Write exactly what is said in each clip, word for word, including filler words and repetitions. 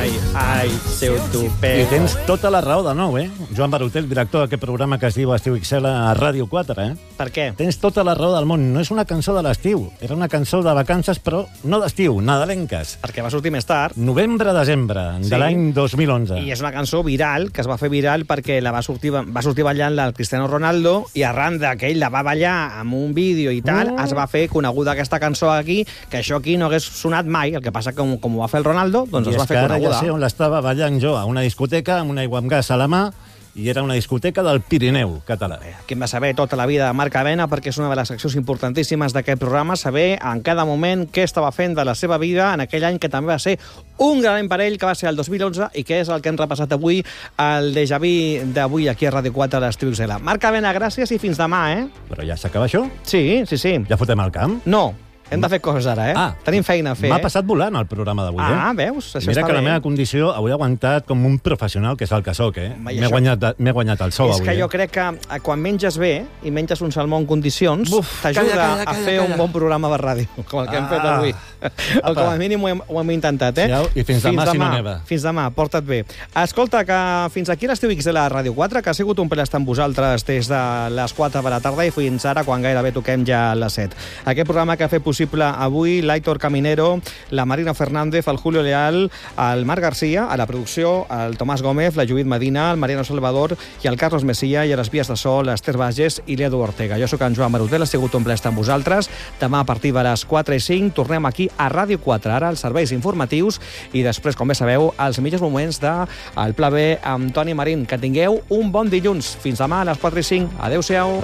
Ai, ai, seu tupeu. I tens tota la raó de nou, eh? Joan Barotet, director d'aquest programa que es diu Estiu X L a Ràdio quatre, eh? Per què? Tens tota la raó del món. No és una cançó de l'estiu. Era una cançó de vacances, però no d'estiu, nadalenques. Perquè va sortir més tard. Novembre-desembre, Sí. de l'any dos mil onze. I és una cançó viral, que es va fer viral perquè la va sortir, va sortir ballant-la el Cristiano Ronaldo i arran que ell la va ballar amb un vídeo i tal, Mm. es va fer coneguda aquesta cançó aquí, que això aquí no hagués sonat mai. El que passa que com, com ho va fer el Ronaldo, doncs I es és va fer que ara coneguda. ja sé on l'estava ballant jo, a una discoteca, amb una aigua amb gas a la mà, i era una discoteca del Pirineu català. Aquí hem de saber tota la vida de Marc Avena, perquè és una de les seccions importantíssimes d'aquest programa, saber en cada moment què estava fent de la seva vida en aquell any que també va ser un gran any per ell, que va ser el dos mil onze, i que és el que hem repassat avui, el déjà vu d'avui aquí a Ràdio quatre a l'Estiu X L. Marc Avena, gràcies i fins demà, eh? Però ja s'acaba això? Sí, sí, sí. Ja fotem el camp? No, hem de fer coses ara, eh? Ah. Tenim feina a fer, M'ha eh? passat volant el programa d'avui, Ah, eh? veus? Això Mira està que la bé. meva condició avui he aguantat com un professional, que és el que soc, eh? Home, i M'he això- guanyat, m'he guanyat el sou És avui. que jo eh? crec que eh, quan menges bé i menges un salmó en condicions, Buf, t'ajuda calla, calla, a calla, fer calla. un bon programa de ràdio, com el que hem fet Ah. avui. O com a mínim ho hem, ho hem intentat, eh? Siau, i fins demà, si no neva. Fins demà, porta't bé. Escolta, que fins aquí l'Estiu X L a Ràdio quatre, que ha sigut un plaer estar amb vosaltres des de les quatre de la tarda i fins ara, quan gairebé toquem ja les set. Aquest programa que ha fet possible avui l'Aitor Caminero, la Marina Fernández, el Julio Leal, el Marc Garcia, a la producció, el Tomàs Gómez, la Judit Medina, el Mariano Salvador i el Carlos Messia, i a les vies de so, l'Ester Bages i l'Edu Ortega. Jo sóc en Joan Barotet, ha sigut un plaer estar amb vosaltres. Demà a partir de les quatre i cinc tornem aquí a Ràdio quatre, ara els serveis informatius i després, com bé sabeu, els millors moments de el Pla B amb Toni Marín. Que tingueu un bon dilluns. Fins demà a les quatre i cinc. Adéu-siau.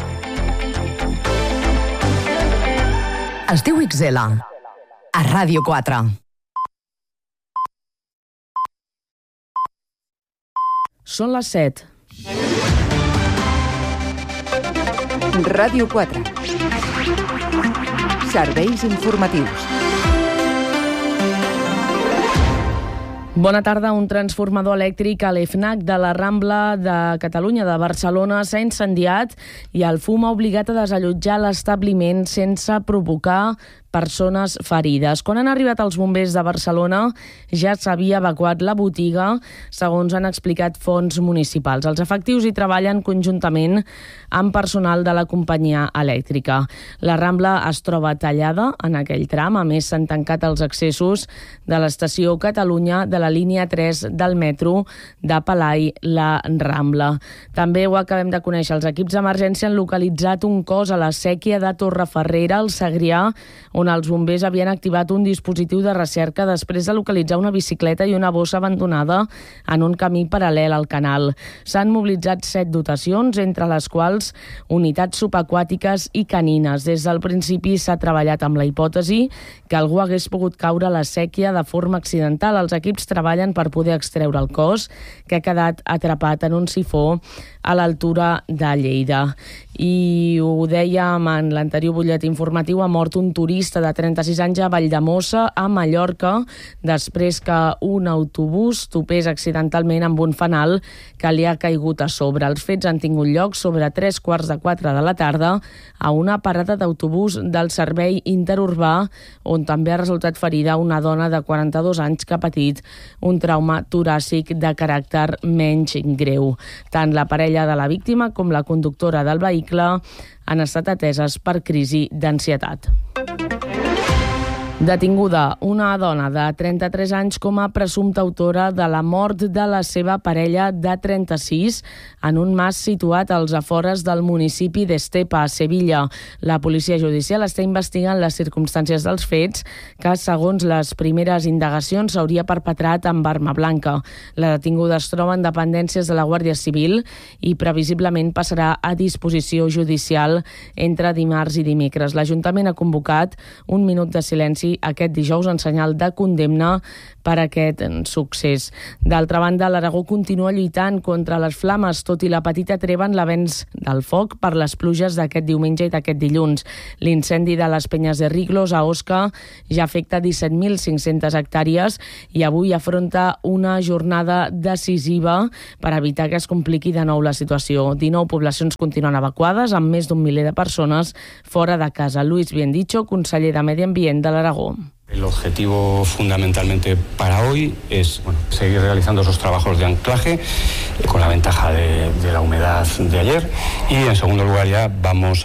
Estiu X L a Ràdio quatre. Són les set. Ràdio quatre. Serveis informatius. Bona tarda. Un transformador elèctric a l'EFNAC de la Rambla de Catalunya de Barcelona s'ha incendiat i el fum ha obligat a desallotjar l'establiment sense provocar persones ferides. Quan han arribat els bombers de Barcelona ja s'havia evacuat la botiga, segons han explicat fonts municipals. Els efectius hi treballen conjuntament amb personal de la companyia elèctrica. La Rambla es troba tallada en aquell tram. A més, s'han tancat els accessos de l'estació Catalunya de la línia tres del metro de Palai-la Rambla. També ho acabem de conèixer. Els equips d'emergència han localitzat un cos a la séquia de Torreferrera, al Segrià, on els bombers havien activat un dispositiu de recerca després de localitzar una bicicleta i una bossa abandonada en un camí paral·lel al canal. S'han mobilitzat set dotacions, entre les quals unitats subaquàtiques i canines. Des del principi s'ha treballat amb la hipòtesi que algú hagués pogut caure a la séquia de forma accidental. Els equips treballen per poder extreure el cos, que ha quedat atrapat en un sifó a l'altura de Lleida. I ho dèiem en l'anterior butlletí informatiu, ha mort un turista de trenta-sis anys a Valldemossa, a Mallorca, després que un autobús topés accidentalment amb un fanal que li ha caigut a sobre. Els fets han tingut lloc sobre tres quarts de quatre de la tarda a una parada d'autobús del servei interurbà, on també ha resultat ferida una dona de quaranta-dos anys que ha patit un trauma toràcic de caràcter menys greu. Tant la parella de la víctima com la conductora del vehicle han estat ateses per crisi d'ansietat. Detinguda una dona de trenta-tres anys com a presumpta autora de la mort de la seva parella de trenta-sis en un mas situat als afores del municipi d'Estepa, a Sevilla. La policia judicial està investigant les circumstàncies dels fets, que, segons les primeres indagacions, s'hauria perpetrat amb arma blanca. La detinguda es troba en dependències de la Guàrdia Civil i previsiblement passarà a disposició judicial entre dimarts i dimecres. L'Ajuntament ha convocat un minut de silenci aquest dijous en senyal de condemna per aquest succés. D'altra banda, l'Aragó continua lluitant contra les flames, tot i la petita treva en l'avenç del foc per les pluges d'aquest diumenge i d'aquest dilluns. L'incendi de les Penyes de Riglos a Osca ja afecta disset mil cinc-centes hectàrees i avui afronta una jornada decisiva per evitar que es compliqui de nou la situació. dinou poblacions continuen evacuades, amb més d'un miler de persones fora de casa. Luis Biendicho, conseller de Medi Ambient de l'Aragó. El objetivo fundamentalmente para hoy es bueno, seguir realizando esos trabajos de anclaje con la ventaja de, de la humedad de ayer y en segundo lugar ya vamos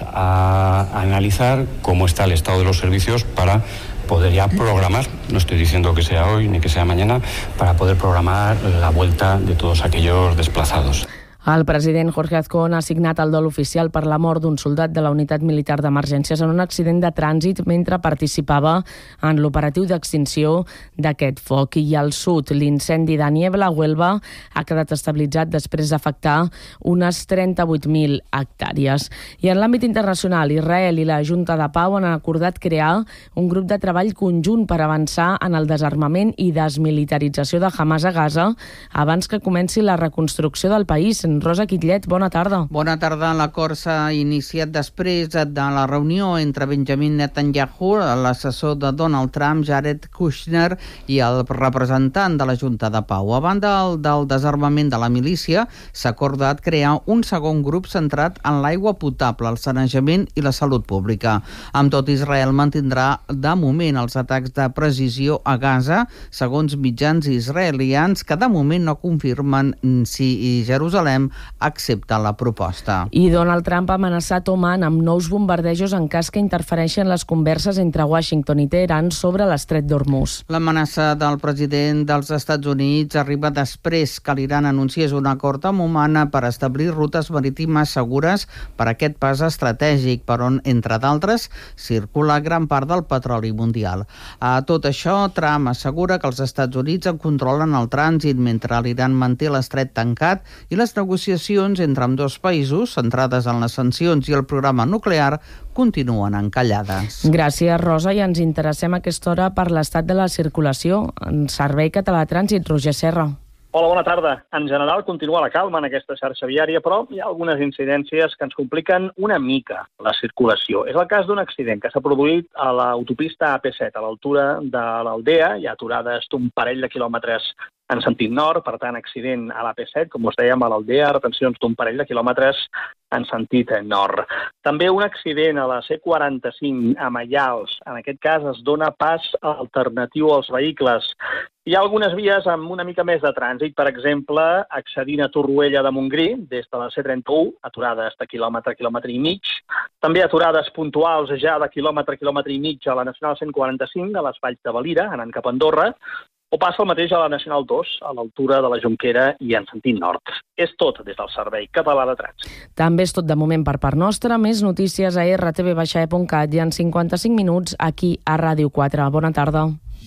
a analizar cómo está el estado de los servicios para poder ya programar, no estoy diciendo que sea hoy ni que sea mañana, para poder programar la vuelta de todos aquellos desplazados. El president Jorge Azcón ha signat el dol oficial per la mort d'un soldat de la Unitat Militar d'Emergències en un accident de trànsit mentre participava en l'operatiu d'extinció d'aquest foc. I al sud, l'incendi de Niebla a Huelva ha quedat estabilitzat després d'afectar unes trenta-vuit mil hectàrees. I en l'àmbit internacional, Israel i la Junta de Pau han acordat crear un grup de treball conjunt per avançar en el desarmament i desmilitarització de Hamas a Gaza abans que comenci la reconstrucció del país. Rosa Quitllet, bona tarda. Bona tarda. L'acord s'ha iniciat després de la reunió entre Benjamin Netanyahu, l'assessor de Donald Trump, Jared Kushner, i el representant de la Junta de Pau. A banda del desarmament de la milícia, s'ha acordat crear un segon grup centrat en l'aigua potable, el sanejament i la salut pública. Amb tot, Israel mantindrà de moment els atacs de precisió a Gaza, segons mitjans israelians que de moment no confirmen si Jerusalem accepta la proposta. I Donald Trump ha amenaçat Oman amb nous bombardejos en cas que interfereixen les converses entre Washington i Teheran sobre l'estret d'Hormuz. L'amenaça del president dels Estats Units arriba després que l'Iran anunciés un acord amb Oman per establir rutes marítimes segures per a aquest pas estratègic, per on, entre d'altres, circula gran part del petroli mundial. A tot això, Trump assegura que els Estats Units en controlen el trànsit mentre l'Iran manté l'estret tancat i les negociacions entre ambdós països, centrades en les sancions i el programa nuclear, continuen encallades. Gràcies, Rosa, i ens interessem a aquesta hora per l'estat de la circulació. En Servei Català de Trànsit, Roger Serra. Hola, bona tarda. En general continua la calma en aquesta xarxa viària, però hi ha algunes incidències que ens compliquen una mica la circulació. És el cas d'un accident que s'ha produït a l'autopista A P set, a l'altura de l'Aldea. Hi ha aturades d'un parell de quilòmetres en sentit nord, per tant, accident a l'A P set, com us dèiem, a l'Aldea, retencions d'un parell de quilòmetres en sentit nord. També un accident a la C quaranta-cinc a Maials. En aquest cas es dona pas alternatiu als vehicles. Hi ha algunes vies amb una mica més de trànsit, per exemple, accedint a Torroella de Montgrí, des de la C trenta-u, aturades de quilòmetre, quilòmetre i mig. També aturades puntuals ja de quilòmetre, quilòmetre i mig a la Nacional cent quaranta-cinc, a les Valls de Valira, anant cap a Andorra, o passa el mateix a la Nacional dos, a l'altura de la Jonquera i en sentit nord. És tot des del Servei Català de Trànsit. També és tot de moment per part nostra. Més notícies a erre te ve baixa e punt cat i en cinquanta-cinc minuts aquí a Ràdio quatre. Bona tarda.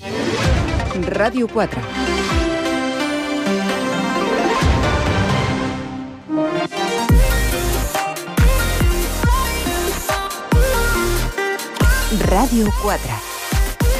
Ràdio quatre. Ràdio quatre.